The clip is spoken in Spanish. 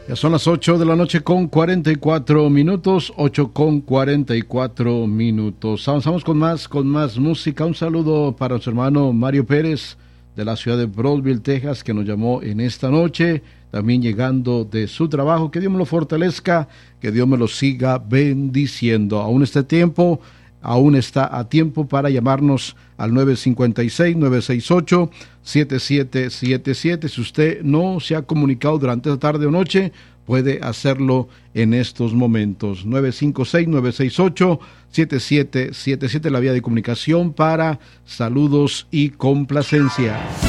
Ya son las 8 de la noche con 44 minutos, 8 con 44 minutos. Avanzamos con más música. Un saludo para nuestro hermano Mario Pérez de la ciudad de Brownsville, Texas, que nos llamó en esta noche, también llegando de su trabajo. Que Dios me lo fortalezca, que Dios me lo siga bendiciendo. Aún está a tiempo para llamarnos al 956-968-7777. Si usted no se ha comunicado durante esta tarde o noche, puede hacerlo en estos momentos. 956-968-7777, la vía de comunicación para saludos y complacencia.